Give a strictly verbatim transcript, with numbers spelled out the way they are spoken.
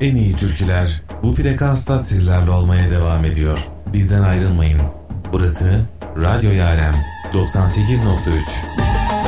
en iyi türküler bu frekansta sizlerle olmaya devam ediyor. Bizden ayrılmayın. Burası Radyo Yalem doksan sekiz nokta üç.